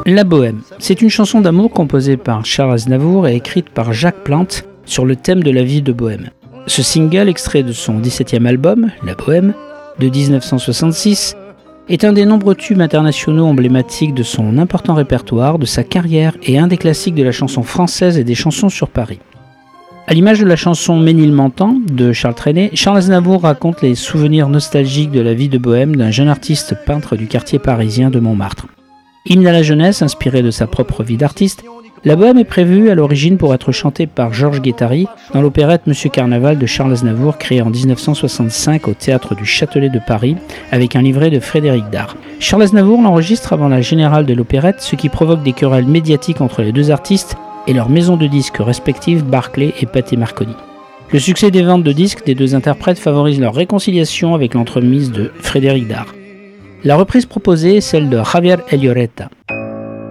La Bohème, c'est une chanson d'amour composée par Charles Aznavour et écrite par Jacques Plante sur le thème de la vie de Bohème. Ce single, extrait de son 17e album, La Bohème, de 1966, est un des nombreux tubes internationaux emblématiques de son important répertoire, de sa carrière et un des classiques de la chanson française et des chansons sur Paris. À l'image de la chanson Ménilmontant de Charles Trenet, Charles Aznavour raconte les souvenirs nostalgiques de la vie de Bohème d'un jeune artiste peintre du quartier parisien de Montmartre. Hymne à la jeunesse, inspiré de sa propre vie d'artiste, La Bohème est prévue à l'origine pour être chantée par Georges Guettari dans l'opérette Monsieur Carnaval de Charles Aznavour, créé en 1965 au théâtre du Châtelet de Paris, avec un livret de Frédéric Dard. Charles Aznavour l'enregistre avant la générale de l'opérette, ce qui provoque des querelles médiatiques entre les deux artistes et leurs maisons de disques respectives, Barclay et Pathé Marconi. Le succès des ventes de disques des deux interprètes favorise leur réconciliation avec l'entremise de Frédéric Dard. La reprise proposée est celle de Javier El Lloreta.